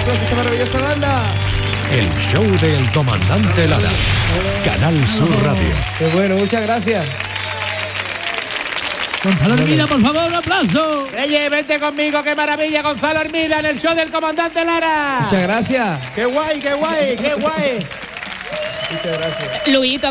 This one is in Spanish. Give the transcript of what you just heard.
aplauso a esta maravillosa banda. El show del comandante Lara. Canal Sur Radio. Qué bueno, muchas gracias. Gonzalo Hermida, por favor, un aplauso. Oye, vente conmigo, qué maravilla, Gonzalo Hermida, en el show del comandante Lara. Muchas gracias. Qué guay, qué guay, qué guay. Muchas gracias. Luis,